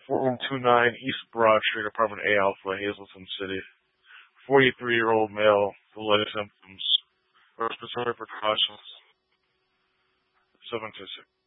4129 East Broad Street, Apartment A Alpha, Hazleton City. 43-year-old male, delayed symptoms. For specific precautions, 726.